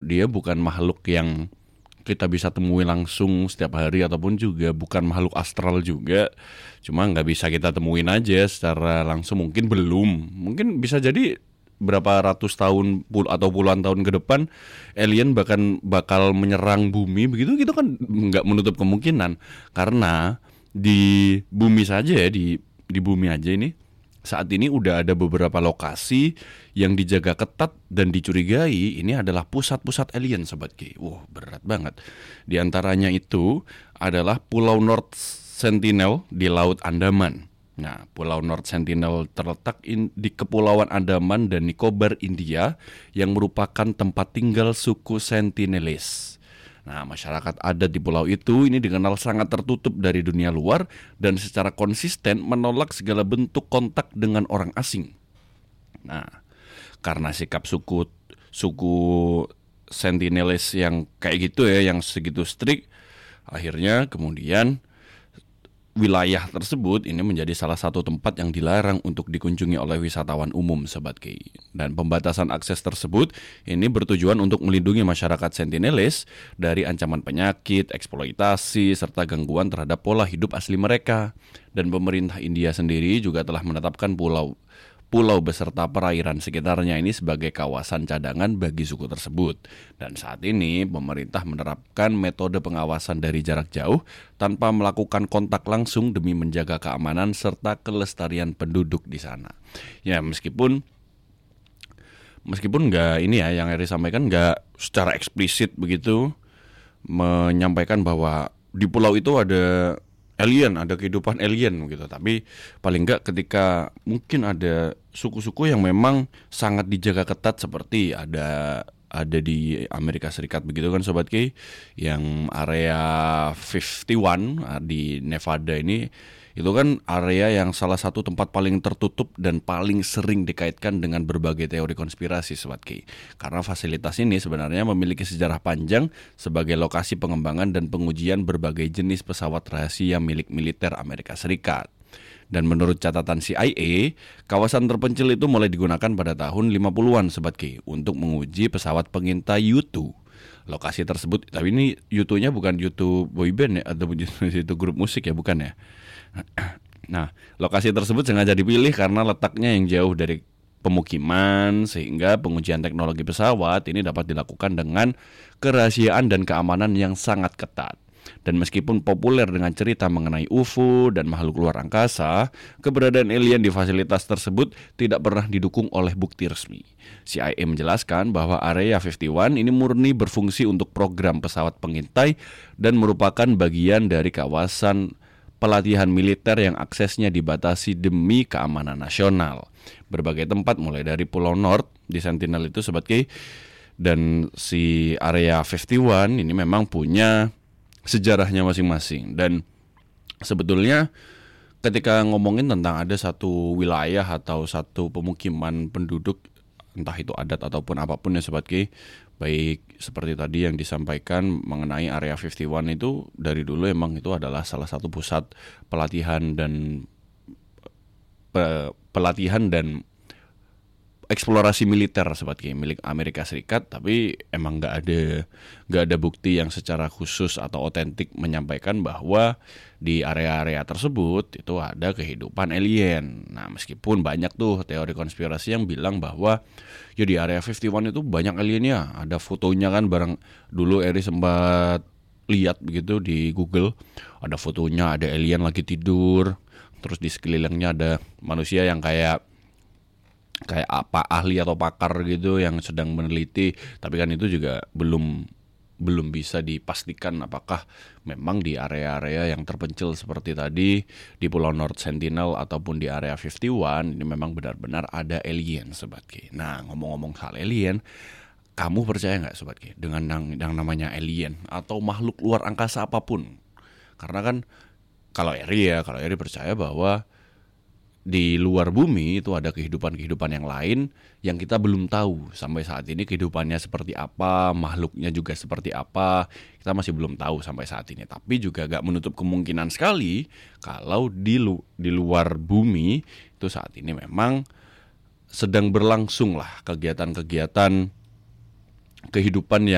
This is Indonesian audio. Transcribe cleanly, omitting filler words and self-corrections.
dia bukan makhluk yang kita bisa temui langsung setiap hari, ataupun juga bukan makhluk astral juga. Cuma nggak bisa kita temuin aja secara langsung, mungkin bisa jadi berapa ratus tahun atau puluhan tahun ke depan alien bahkan bakal menyerang bumi begitu, gitu kan nggak menutup kemungkinan. Karena di bumi saja ya, di bumi aja ini saat ini udah ada beberapa lokasi yang dijaga ketat dan dicurigai ini adalah pusat-pusat alien, Sobat Ki. Wah, berat banget. Di antaranya itu adalah Pulau North Sentinel di Laut Andaman. Nah, Pulau North Sentinel terletak di Kepulauan Andaman dan Nicobar, India, yang merupakan tempat tinggal suku Sentinelese. Nah, masyarakat adat di pulau itu ini dikenal sangat tertutup dari dunia luar dan secara konsisten menolak segala bentuk kontak dengan orang asing. Nah, karena sikap suku Sentinelese yang kayak gitu ya, yang segitu strict, akhirnya kemudian wilayah tersebut ini menjadi salah satu tempat yang dilarang untuk dikunjungi oleh wisatawan umum, Sobat Ki. Dan pembatasan akses tersebut ini bertujuan untuk melindungi masyarakat Sentinelese dari ancaman penyakit, eksploitasi, serta gangguan terhadap pola hidup asli mereka. Dan pemerintah India sendiri juga telah menetapkan pulau beserta perairan sekitarnya ini sebagai kawasan cadangan bagi suku tersebut. Dan saat ini pemerintah menerapkan metode pengawasan dari jarak jauh tanpa melakukan kontak langsung demi menjaga keamanan serta kelestarian penduduk di sana. Ya, meskipun nggak ini ya, yang Eri sampaikan nggak secara eksplisit begitu menyampaikan bahwa di pulau itu ada alien, ada kehidupan alien gitu. Tapi paling enggak ketika mungkin ada suku-suku yang memang sangat dijaga ketat seperti ada di Amerika Serikat begitu kan, Sobat Ki, yang area 51 di Nevada ini, itu kan area yang salah satu tempat paling tertutup dan paling sering dikaitkan dengan berbagai teori konspirasi, Sobat Ki. Karena fasilitas ini sebenarnya memiliki sejarah panjang sebagai lokasi pengembangan dan pengujian berbagai jenis pesawat rahasia milik militer Amerika Serikat. Dan menurut catatan CIA, kawasan terpencil itu mulai digunakan pada tahun 50-an, Sobat Ki, untuk menguji pesawat pengintai U2. Lokasi tersebut, tapi ini U2-nya bukan U2 boyband ya, atau U2 grup musik ya, bukan ya. Nah, lokasi tersebut sengaja dipilih karena letaknya yang jauh dari pemukiman, sehingga pengujian teknologi pesawat ini dapat dilakukan dengan kerahasiaan dan keamanan yang sangat ketat. Dan meskipun populer dengan cerita mengenai UFO dan makhluk luar angkasa, keberadaan alien di fasilitas tersebut tidak pernah didukung oleh bukti resmi. CIA menjelaskan bahwa Area 51 ini murni berfungsi untuk program pesawat pengintai dan merupakan bagian dari kawasan pelatihan militer yang aksesnya dibatasi demi keamanan nasional. Berbagai tempat mulai dari Pulau North di Sentinel itu, Sobat Ki, dan si Area 51 ini memang punya sejarahnya masing-masing. Dan sebetulnya ketika ngomongin tentang ada satu wilayah atau satu pemukiman penduduk, entah itu adat ataupun apapun ya, Sobat Ki, baik seperti tadi yang disampaikan mengenai Area 51 itu dari dulu emang itu adalah salah satu pusat pelatihan dan eksplorasi militer, Sobat Ki, milik Amerika Serikat. Tapi emang nggak ada bukti yang secara khusus atau otentik menyampaikan bahwa di area-area tersebut itu ada kehidupan alien. Nah, meskipun banyak tuh teori konspirasi yang bilang bahwa ya di Area 51 itu banyak aliennya. Ada fotonya kan, bareng dulu Eri sempat lihat begitu di Google. Ada fotonya, ada alien lagi tidur. Terus di sekelilingnya ada manusia yang kayak apa, ahli atau pakar gitu yang sedang meneliti. Tapi kan itu juga belum bisa dipastikan apakah memang di area-area yang terpencil seperti tadi di Pulau North Sentinel ataupun di Area 51 ini memang benar-benar ada alien, Sobat Ki. Nah, ngomong-ngomong soal alien, kamu percaya nggak, Sobat Ki, dengan yang namanya alien atau makhluk luar angkasa apapun? Karena kan kalau Eri percaya bahwa di luar bumi itu ada kehidupan yang lain yang kita belum tahu sampai saat ini kehidupannya seperti apa, makhluknya juga seperti apa, kita masih belum tahu sampai saat ini. Tapi juga gak menutup kemungkinan sekali kalau di luar bumi itu saat ini memang sedang berlangsung lah kegiatan-kegiatan kehidupan